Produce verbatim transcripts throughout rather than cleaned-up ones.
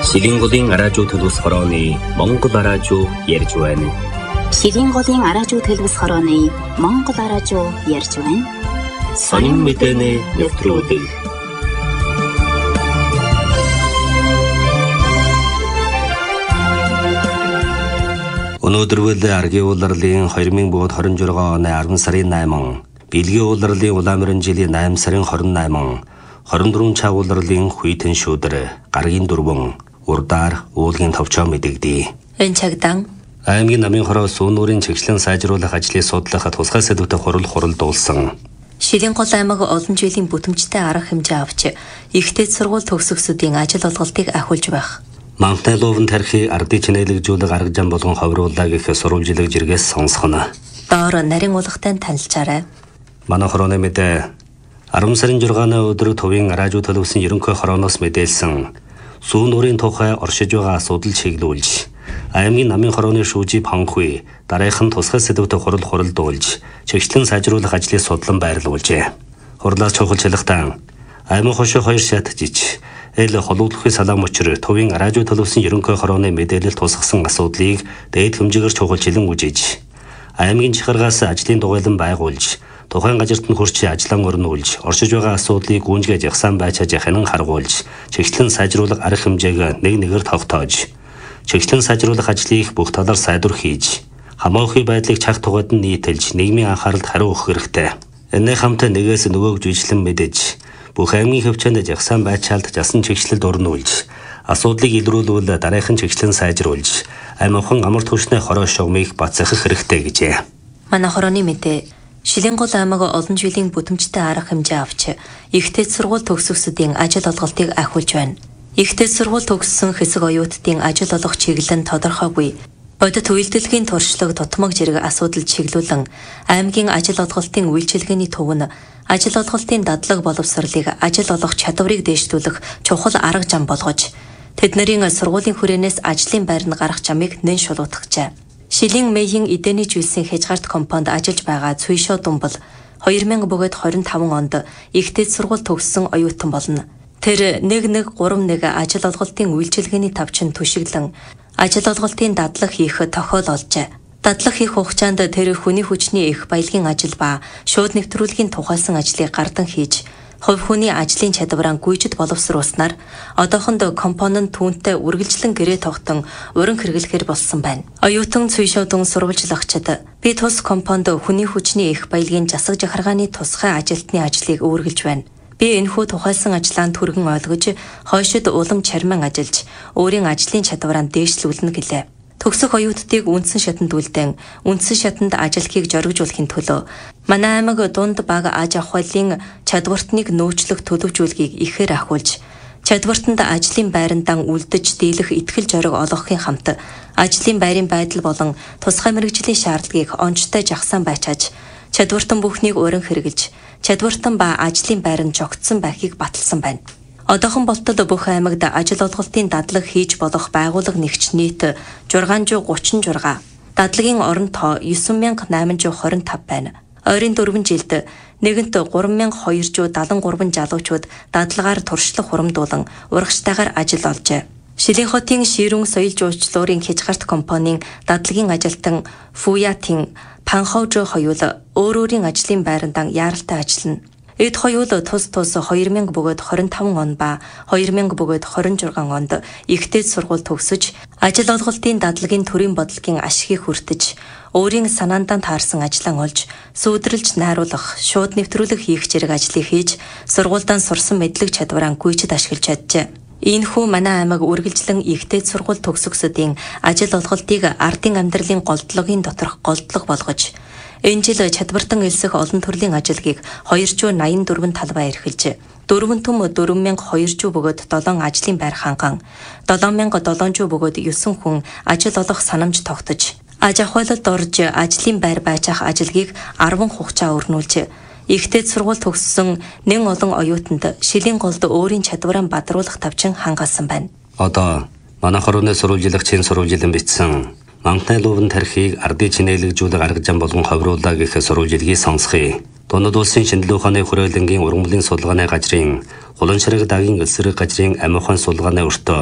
Шилийн голын араажуу төлөвс хорооны Монгол араажуу ярьж байна. Шилийн голын араажуу төлөвс хорооны Монгол араажуу ярьж байна. Сонин мэдээний нэвтрүүлэг. Өнөөдөр үл аргийн улирлын две тысячи двадцать шесть оны арван сарын найман, Бэлгийн улирлын улаан жилийн найман сарын двадцать восемь, двадцать четыре цаг улирлын хүйтэн шүүдэр, гаргийн дөрвөн, урдаар уулгийн товчоо мэдэгдээ. Энэ цагтан аймгийн намын хороо сүүнүүрийн чиглэлэн сайжруулах ажлыг судлах тусгай сэдвүүтэй хурал хуралдуулсан. Шилийн гол аймаг олон жилийн бүтэмжтэй арга хэмжээ авч ихтэй сургууль төгсөгчдийн ажил олголтыг ахиулж байх. Мантай луван тархи ардын чинэлэгжүүлэг арга зам болгон ховруулаа гэх сурвалжилэг жиргээс сонсгоно. Доор нарийн уулгатай танилцаарай. Манай хорооны мэдээ арван сарын жургааны өдөр төвийн араажуу төлөвсөн ерөнхий хорооноос мэдээлсэн сүүнүүрийн тухай оршиж байгаа асуудал чиглүүлж аймгийн намын хорооны шүүжи Панхуй дараахан тусгай сэдвүүтэй хурал хуралдуулж чиглэлэн сайжруулах ажлыг судлан байрлуулжээ. Хурлаас чухалчлагтан аймаг хошоо хоёр шат жиж эл холуулахын салаам учир төвийн араажуу төлөвсөн ерөнхий хорооны мэдээлэл тусгасан асуудлыг дээд хэмжээгээр чухалчлан үжиж аймгийн чихаргаас ажлын дугуйлан байгуулж тухайн газарт нь хурц ажлаа өрнүүлж оршиж байгаа асуудлыг гүнжгэж ягсан байчааж хянан харгуулж чиглэлэн сайжруулах арга хэмжээг нэг нэгээр тогтоож чиглэлэн сайжруулах ажлыг бүх талаар сайдвар хийж хамаахын байдлыг чаг тугад нь нийтэлж нийгмийн анхааралд хариу өгөх хэрэгтэй. Энэний хамт нэгээс нөгөөг жүжиглэн мэдэж бүх аймгийн хөвчөнд жагсан байчаалд жасан чиглэлд өрнүүлж асуудлыг илрүүлвэл дараахан чиглэлэн сайжруулж аймагхан амар түвшний хороо шугамыг бацсах хэрэгтэй гэжээ. Манай хорооны мэдээ Шилийн гол аймаг олон жилийн бүтэмжтэй арга хэмжээ авч ихтэй сургууль төгсөгчдийн ажил олголтыг ахиулж байна. Ихтэй сургууль төгссөн хэсэг оюутдын ажил олох чиглэл нь тодорхойгүй. Бодит үйлдэлгийн туршлага тутмаг зэрэг асуудал чиглүүлэн аймгийн ажил олголтын үйлчилгээний төв нь ажил олголтын дадлаг боловсролыг ажил олох чадварыг дээшлүүлэх чухал арга зам болгож тэднэрийн сургуулийн хүрээнээс ажлын байр нь гарах замыг нэн шулуутгажээ. Шилийн Мэйийн эдэний жилсийн хязгаарт компанид ажиллаж байгаа Цуйшоо Думбал две тысячи двадцать five онд ихтэй сургууль төгссөн оюутан болно. Тэр нэг нэг гурав нэг ажил олголтын үйлчилгээний тавчин түшиглэн ажил олголтын дадлаг хийх тохиол олжээ. Дадлаг хийх хугацаанд тэр хүний хүчний их баялагын ажил ба шууд нэвтрүүлгийн тухайлсан ажлыг гардан хийж хувь хүний ажлын чадвараа гүйжид боловсруулснаар одоохонд компонент түүнтэй үргэлжлэн гэрээ тогтон уран хэрэглэхээр болсон байна. Оюутан Цуйшоодон сурвалжлагчид би тус компонд хүний хүчний их баялагын засаг захиргааны тусгай ажилтны ажлыг үүргэлж байна. Би энэхүү тухайлсан ажлаанд түргэн ойлгож хойшид улам чарман ажиллаж өөрийн ажлын чадвараа дээшлүүлнэ гэлээ. Төгсөх оюутдыг үндсэн шатанд үлдэн үндсэн шатанд ажилхийг жоргижуулахын төлөө манай аймаг дунд бага аж ахуйлын чадвартныг нөөцлөх төлөвжүүлгийг ихээр ахиулж чадвартанд ажлын байрандаа үлдэж дийлэх итгэл зориг олгохын хамт ажлын байрын байдал болон тусгай мэргэжлийн шаардлагыг онцтой жагсаан байчааж чадвартан бүхнийг уран хэрэгжилж чадвартан ба ажлын байр нь жогтсон байхыг баталсан байна. Одоохон болтол бүх аймагт ажил олголтын дадлаг хийж болох байгууллага нэгч нийт шix тhree six, дадлагын орон тоо nine thousand eight hundred twenty-five байна. Ойрын дөрвөн жилд нэгэнт three thousand two hundred seventy-three залуучууд дадлагаар туршлага хурамдуулан урагштайгаар ажил олжээ. Шилийн хотын ширүүн соёл жуулчлалын хязгаарт компанийн дадлагын ажилтан Фуятын Панхаужо хоёул өөр өөрийн ажлын байрандаа яаралтай ажиллана. Эд хоёул тус тус two thousand twenty-five он ба two thousand twenty-six онд ихтэй сургууль төгсөж ажил олголтын дадлагын төрийн бодлогын ашигыг хүртэж өөрийн санаандаа таарсан ажлаа олж сүйдрэлж найруулах шууд нэвтрүүлэг хийх зэрэг ажлыг хийж сургуульдаа сурсан мэдлэг чадвараа гүйцэд ашиглаж чаджээ. Ийхүү манай аймаг үргэлжлэн ихтэй сургууль төгсөгчдийн ажил олголтыг ардын амьдралын голдлогын доторх голдлого болгож энэ жил чадвартан элсэх олон төрлийн ажилгийг two hundred ninety-four талбай эрхэлж дөрвөн түм four thousand two hundred бөгөөд seven ажлын байр ханган seven thousand seven hundred бөгөөд nine хүн ажил олох санамж тогтож аж ахуйлалд орж ажлын байр байжах ажилгийг ten хугацаа өрнүүлж ихтэй сургууль төгссөн нэн олон оюутанд Шилийн голд өөрийн чадвараа бадруулах тавчин хангаасан байна. Одоо манай хорооны сурвалжлагчийн сурвалжилан бичсэн Мантай луван тархийг ардын чинэлэгжүүлэг арга зам болгон ховруулаа гэх сурвалжилгийг сонсхий. Дунд улсын шинжилгээ ухааны хүрээлэнгийн ургамлын судалгааны газрын Улаан ширэг дагийн эсрэг газрын амиухан судалгааны өртөө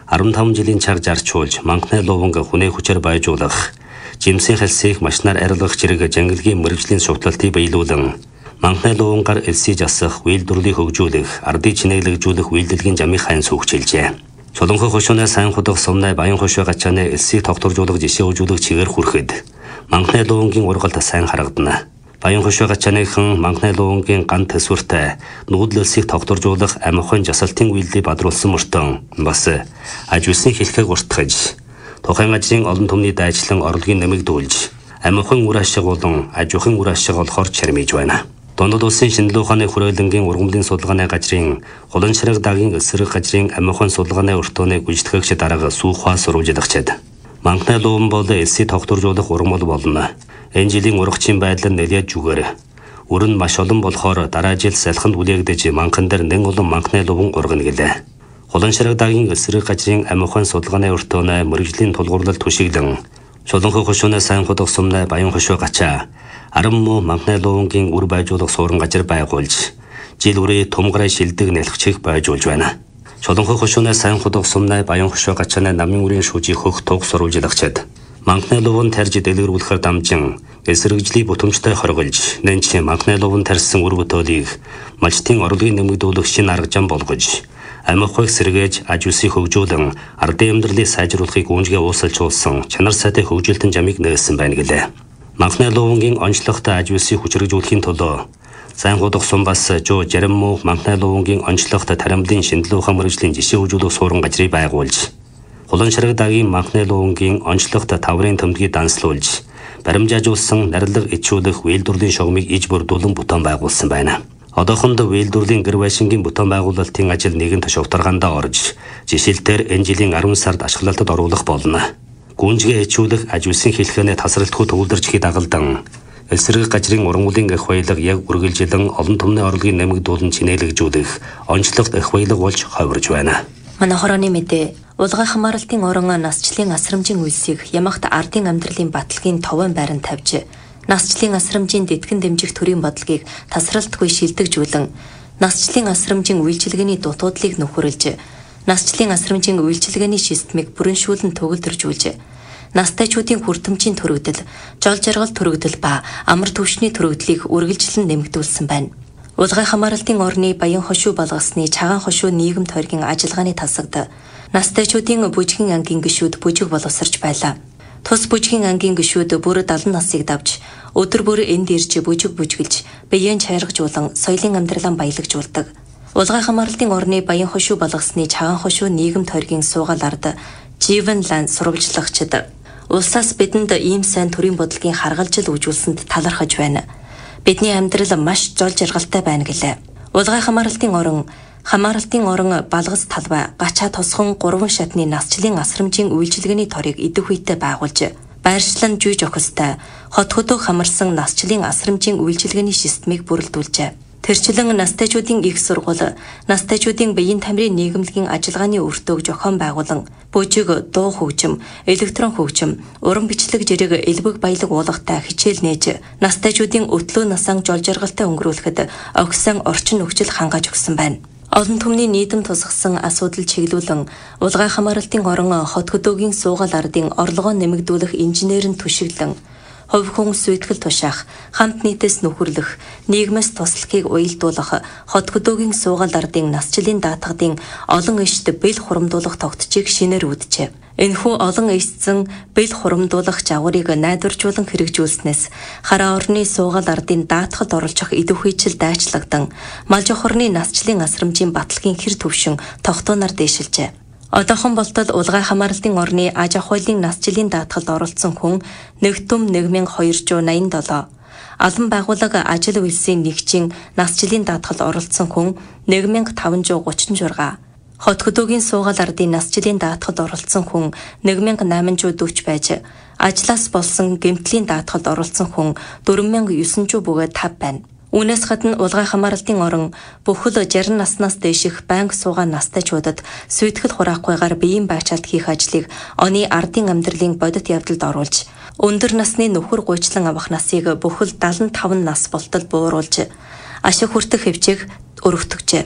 арван таван жилийн чаг зарчуулж манхны луванг хүнээ хүчээр баяжуулах, жимсийн хэлсийг машинаар арилгах зэрэг жангалгийн мэрэгжлийн шугтлалтыг биелүүлэн манхны лувангаар элсий жасах, үйлдвэрлэлийг хөгжүүлэх, ардыг чинээглэгжүүлэх үйлдэлгийн замыг хайн сүүгчилжээ. Чулуунхай хошууны сайн худах сумнай баян хошуу гачааны элсийг тогтворжуулах жишээ өгүүлэх чигээр хүрэхэд манхны лувангийн ургалт сайн харагдана. Баян хошуу гачааныхан манхны лувангийн ган төсвөртэй нүүдлэлсийг тогтворжуулах амихан жасалтын үйлдэлийг бадруулсан мөртөө бас аж үйлсийн хэлхэг уртгаж тухайн ажлын олон түмний дайчлан орлогын нэмэгдүүлж амихан үр ашиг болон аж ахуйн үр ашиг олохоор чармиж байна. Дундад улсын шинжилгээ ухааны хүрээлэнгийн ургамлын судалгааны газрын Хулан ширэг дагийн эсрэг газрын амихан судалгааны өртөөний гүйцэтгэгч дарга Сүүхва сурвалжлагчид манхны луван бол элсийг тогтворжуулах ургамал болно. Энэ жилийн ургачийн байдал нэлээд жүгээр. Өрн маш олон болохоор дараа жил салхинд үлээгдэж манхан дээр нэн олон манхны луван ургана гэлээ. Хулан ширэг дагийн эсрэг газрын амихан судалгааны өртөөнөө мэрэгжлийн тулгуурлал түшиглэн Чулуунхай хошууны сайн худах сумнай баян хошуу гачаа арам муу манхны лувангийн үр байжуулах суурин газар байгуулж жил үрээ тумгараа шилдэг нэлхчих байжуулж байна. Чулуунхай хошууны сайн худах сумнай баян хошуу гачааны намын үрийн шүүжийг хөх туг сурвалжлагчид манхны луван тарж дэлгэрүүлэхээр дамжин эсрэгжлийг бүтэмжтэй хорголж нэн чи манхны луван тарьсан үр бүтээлийг малчтын орлогын нэмэгдүүлэх шинэ арга зам болгож амиахыг сэргээж аж үйлсийг хөгжүүлэн ардын амьдралыг сайжруулахыг үүнгээ уусалжуулсан чанар сайтай хөгжилтөн замыг нээсэн байна гэлээ. Манхны лувангийн онцлогтой аж үйлсийг хүчрэгжүүлэхийн тулд сайн худах сум бас жоо жарим муу манхны лувангийн онцлогтой тарамлын шинжилгээ ухаан мэргэжлийн жишээ өгүүлэх суурин газрыг байгуулж Хулан ширэг дагийн манхны лувангийн онцлогтой таврын төмдгийг данслуулж баримжаажуулсан нарилга ичүүлэх үйлдвэрлэлийн шугамыг иж бүрдүүлэн бүтээн байгуулсан байна. Одоохондоо үйлдвэрлэлийн гэр байшингийн бүтээн байгуулалтын ажил нэгэн ташуутаргаандаа орж жишээлбэл энэ жилийн арван сард ашиглалтад оруулах болно. Гүнжгээ ичүүлэх аж үйлсийн хэлхээний тасралтгүй төвлөрчхийг дагалдан эсрэг газрын ургамлын эх баялаг яг үргэлжилэн олон түмний орлогын нэмэгдүүлэн чинээлэгжүүлэх онцлогт эх баялаг болж ховирж байна. Манай хорооны мэдээ улгай хамааралтын орон насчлалын асрамжийн үйлсийг ямагт ардын амьдралын баталгийн товон байранд тавьж насчлалын асрамжийн дэтгэн дэмжих төрийн бодлогыг тасралтгүй шилдэгжүүлэн насчлалын асрамжийн үйлчилгээний дутуудлыг нөхөрлөж насчлалын асрамжийн үйлчилгээний системийг бүрэншүүлэн төгөлдржүүлж настайчуудын хүртэмжийн төрөгдөл, жол жаргал төрөгдөл ба амар түвшний төрөгдлийг үргэлжлэн нэмэгдүүлсэн байна. Улгай хамааралтын орны баян хошуу болгосны цагаан хошуу нийгэм тойргийн ажиллагааны тасагд настайчуудын бүжгийн ангийн гишүүд бүжиг боловсрч байлаа. Тус бүжгийн ангийн гишүүд бүр дадан насыг давж өдөр бүр энд ирж бүжиг бүжгэлж биеийн чайргажуулан соёлын амьдралаа баялагжуулдаг. Улгай хамааралтын орны баян хошуу болгосны цагаан хошуу нийгэм тойргийн суугаал ард Живен лан сурвалжлагчид улсаас бидэнд ийм сайн төрийн бодлогын харгалжил үзүүлсэнд талархаж байна. Бидний амьдрал маш жол жаргалтай байна гэлээ. Улгай хамааралтын орон хамааралтын орон балгас талбай гачаа тосхон гурван шатны насчлалын асрамжийн үйлчилгээний торыг идэх үйтэй байгуулж байршлан жүйж охистой хот хөдөө хамарсан насчлалын асрамжийн үйлчилгээний системийг бүрэлдүүлжээ. Тэрчлэн настайчуудын их сургууль, настайчуудын биеийн тамирын нийгэмлэгийн ажиллагааны өртөөг зохион байгуулан бүжиг, дуу хөгжим, электрон хөгжим, уран бичлэг зэрэг элбэг баялаг уулгатай хичээл нээж настайчуудын өтлөө насаан жол жаргалтай өнгөрүүлэхэд огсон орчин нөхцөл хангаж өгсөн байна. Олон түмний нийтэм тусгасан асуудал чиглүүлэн улгай хамааралтын орон хот хөдөөгийн суугаал ардын орлогоо нэмэгдүүлэх инженерийн түшиглэн хувь хүн сүйтгэл тушаах, хамт нийтээс нөхөрлөх, нийгмээс туслахыг уялдуулах, хот хөдөөгийн суугаал ардын насчлалын даатгадын олон ишт бэл хурамдуулах тогтчийг шинээр үүджээ. Энэхүү олон ишцэн бэл хурамдуулах жагварыг найдваржуулан хэрэгжүүлснээс хараа орны суугаал ардын даатгад оролцох идэвхийчил дайчлагдан мал жохорны насчлалын асрамжийн баталгийн хэр төвшин тогтооноор дээшилжээ. Одоохон болтол улгай хамааралтын орны аж ахуйлын насжилийн даатгалд оролцсон хүн нэг түм нэг мянган хоёр жүз найман долоо. Албан байгууллага ажил үйлсийн нэгжийн насжилийн даатгалд оролцсон хүн нэг мянган таван жүз гучин шурга. Хот хөдөөгийн суугаал ардын насжилийн даатгалд оролцсон хүн нэг мянган найман жүз дөрвөн байж, ажлаас болсон гэмтлийн даатгалд оролцсон хүн дөрвөн мянган есөн жүз бөгөөд тав байна. Үүнээс гадна улгай хамааралтын орон бүхэл шарсан наснаас дээших банк суугаан настайчуудад сүйтгэл хураахгүйгээр биеийн байчаалт хийх ажлыг оны ардын амьдралын бодит явдалд оруулж, өндөр насны нөхөр гуйчлан авах насыг бүхэл дагалан таван нас болтол бууруулж, ашиг хүртэх хэмжээг өргөтгөжээ.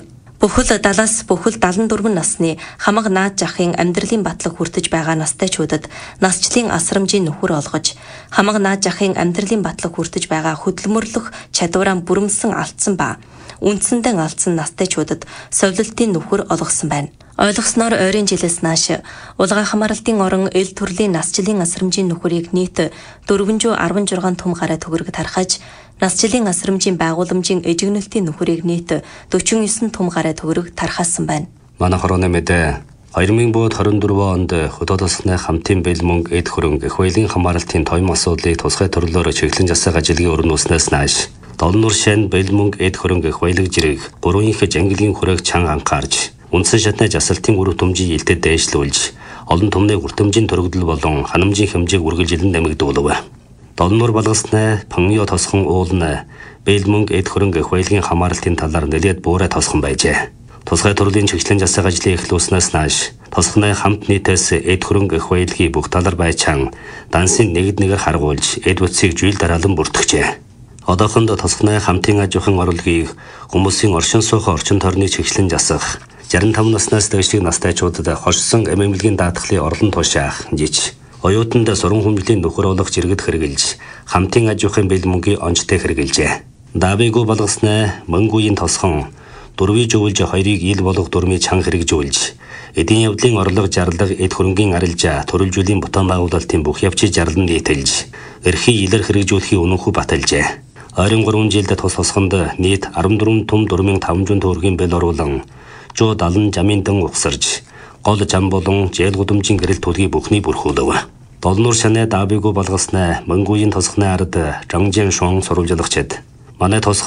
Бүхэл далаас бүхэл далан дөрвөн насны хамаг наад жахын амьдралын батлаг хүртэж байгаа настайчуудад насчлалын асрамжийн нөхөр олгож, хамаг наад жахын амьдралын батлаг хүртэж байгаа хөдөлмөрлөх чадвараа бүрэмсэн алдсан ба үндсэндээ алдсан настайчуудад совлолтын нөхөр олгосон байна. Ойлгосноор ойрын жилээс нааш улгаа хамааралтын орон эл төрлийн насчлалын асрамжийн нөхөрийг нийт дөрвөнжүү арван жургаан түм гараа төгрөг тархаж, насчлалын асрамжийн байгууламжийн эжигнэлтийн нөхөрийг нийт дөрвөн девять түм гараа төгрөг тархаасан байна. Манай хорооны мэдээ two thousand twenty-four онд хөдөө тосгоны хамтын бэл мөнгө эд хөрөнгө их баялагын хамааралтын тоём асуудлыг тусгай төрлөөр чиглэн засаг ажлын өрнөөснөөс нааш Долон нур шин бэл мөнгө эд хөрөнгө их баялаг жирэг гурван их ангилын хүрээг чанга анхаарч үндсэн шатны жасалтын үр төмжийг илтэд дайшлуулж олон түмний үртэмжийн төрөгдөл болон ханамжийн хэмжээг үргэлжилэн нэмэгдүүлв. Долон нур балгасны Пангио тосхон уулна бэл мөнгө эд хөрөнгө их баялагын хамааралтын талаар нэлээд буурай тосхон байжээ. Тусгай төрлийн чиглэн засаг ажлыг эхлүүлснээс нааш тосхны хамт нийтээс эд хөрөнгө их баялагын бүх талаар байчаан дансын нэгд нэгээр харгуулж эд бүтцийг жуйл дараалан бүртгэжээ. Одоохонд тосхны хамтын аж ахуйн орлогыг хүмүүсийн оршин суух орчин тойрны чиглэн засах sixty-five наснаас дээшлийн настайчуудад хошсон эмэмлэгийн даатгалын орлон тушаах жиж оюутанд суран хүмжлийн нөхөр олох жиргэд хэрэгжилж хамтын аж ахуйн бэл мөнгийн онцтой хэрэгжилжээ. Давиго болгосны мөнгөгийн тосхон дөрвийг жуулж хоёрыг ил болох дөрмийн чанга хэрэгжүүлж эдийн явдлын орлого жарлага эд хөрөнгийн арилжаа төрөлжүүллийн бутан байгуулалтын бүх явцыг жарлан нийтэлж эрхий илэр хэрэгжүүлэхийг үнэнхүү баталжээ. twenty-three жилд тус тосгонд нийт fourteen түм four thousand five hundred төгрөгийн бэл оруулан жоо далан жамын дан ухсарж гол жам болон жээл гудамжийн гэрэл төлгий бүхний бүрхүүлв. Долон нур шаны Давиго болгосны мөнгөгийн тосгоны ард Жангжин шуун сурвалжлагчид манай тос